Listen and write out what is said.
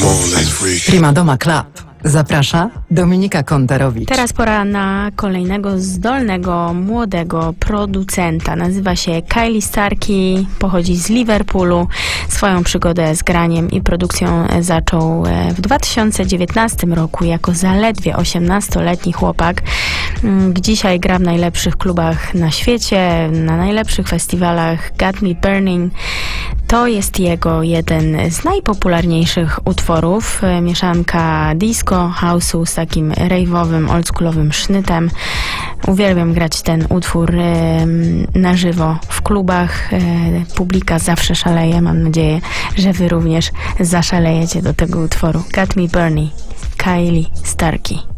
Prima Doma Club. Zaprasza Dominika Kontarowicz. Teraz pora na kolejnego zdolnego, młodego producenta. Nazywa się Kylie Starkey, pochodzi z Liverpoolu. Swoją przygodę z graniem i produkcją zaczął w 2019 roku jako zaledwie 18-letni chłopak. Dzisiaj gra w najlepszych klubach na świecie, na najlepszych festiwalach. Got Me Burning. To jest jego jeden z najpopularniejszych utworów. Mieszanka disco, house'u z takim rave'owym, oldschoolowym sznytem. Uwielbiam grać ten utwór na żywo w klubach. Publika zawsze szaleje. Mam nadzieję, że wy również zaszalejecie do tego utworu. Got Me Burning, Kylie Starkey.